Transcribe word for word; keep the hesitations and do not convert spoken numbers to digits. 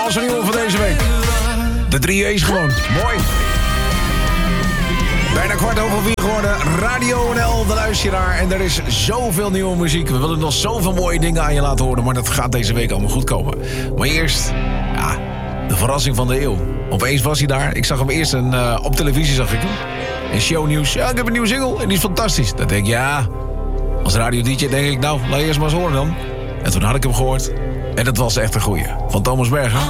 Nederlandse nieuwe van deze week. De drie E's gewoon. Mooi. Bijna kwart over vier geworden. Radio N L, de luisteraar. En er is zoveel nieuwe muziek. We willen nog zoveel mooie dingen aan je laten horen. Maar dat gaat deze week allemaal goed komen. Maar eerst, ja, de verrassing van de eeuw. Opeens was hij daar. Ik zag hem eerst een, uh, op televisie, zag ik hem. In shownieuws. Ja, ik heb een nieuwe single en die is fantastisch. Dan denk ik, ja, als radio-dj denk ik, nou, laat je eerst maar eens horen dan. En toen had ik hem gehoord. En dat was echt een goeie. Van Thomas Bergen.